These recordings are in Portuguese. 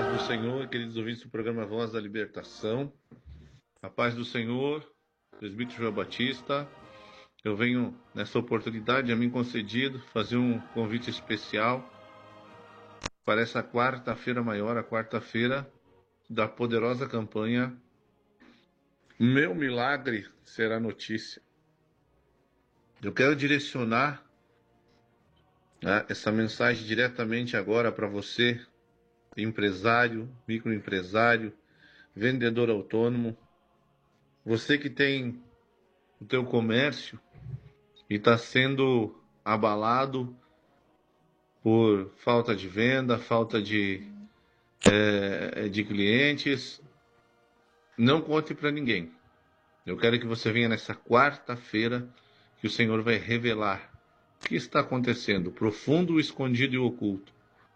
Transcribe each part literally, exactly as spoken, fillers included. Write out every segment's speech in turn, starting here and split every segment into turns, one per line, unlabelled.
do Senhor, queridos ouvintes do programa Voz da Libertação. A paz do Senhor, presbítero João Batista. Eu venho, nessa oportunidade, a mim concedido, fazer um convite especial para essa quarta-feira maior, a quarta-feira da poderosa campanha Meu Milagre Será Notícia. Eu quero direcionar, né, essa mensagem diretamente agora para você, empresário, microempresário, vendedor autônomo, você que tem o teu comércio e está sendo abalado por falta de venda, falta de, é, de clientes, não conte para ninguém. Eu quero que você venha nessa quarta-feira que o Senhor vai revelar o que está acontecendo, profundo, escondido e oculto.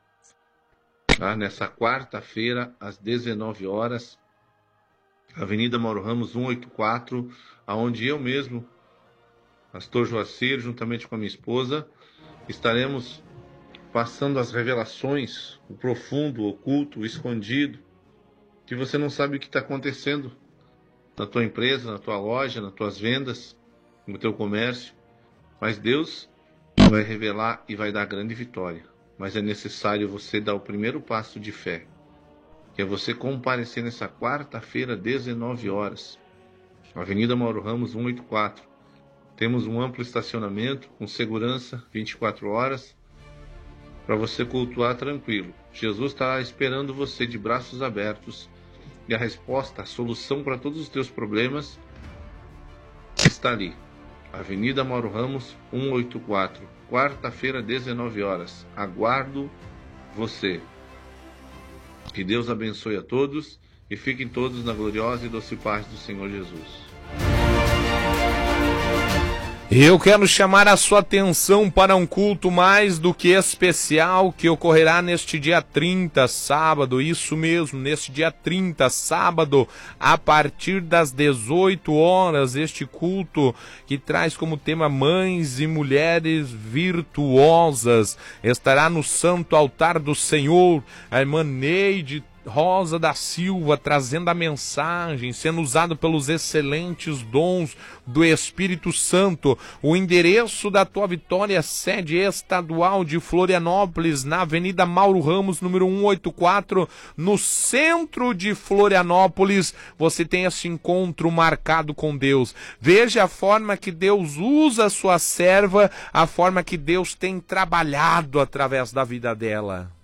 Tá? Nessa quarta-feira, às dezenove horas, Avenida Mauro Ramos, cento e oitenta e quatro, aonde eu mesmo, pastor Joacir, juntamente com a minha esposa, estaremos passando as revelações, o profundo, o oculto, o escondido, que você não sabe o que está acontecendo na tua empresa, na tua loja, nas tuas vendas, no teu comércio, mas Deus vai revelar e vai dar grande vitória. Mas é necessário você dar o primeiro passo de fé, que é você comparecer nessa quarta-feira, dezenove horas, Avenida Mauro Ramos, cento e oitenta e quatro. Temos um amplo estacionamento, com segurança, vinte e quatro horas, para você cultuar tranquilo. Jesus está esperando você de braços abertos, e a resposta, a solução para todos os teus problemas está ali. Avenida Mauro Ramos, cento e oitenta e quatro, quarta-feira, dezenove horas. Aguardo você. Que Deus abençoe a todos e fiquem todos na gloriosa e doce paz do Senhor Jesus.
Eu quero chamar a sua atenção para um culto mais do que especial que ocorrerá neste dia trinta, sábado, isso mesmo, neste dia trinta, sábado, a partir das dezoito horas, este culto que traz como tema Mães e Mulheres Virtuosas, estará no Santo Altar do Senhor, a irmã Neide Rosa da Silva trazendo a mensagem, sendo usado pelos excelentes dons do Espírito Santo. O endereço da Tua Vitória, sede estadual de Florianópolis, na Avenida Mauro Ramos, número cento e oitenta e quatro, no centro de Florianópolis. Você tem esse encontro marcado com Deus. Veja a forma que Deus usa a sua serva, a forma que Deus tem trabalhado através da vida dela.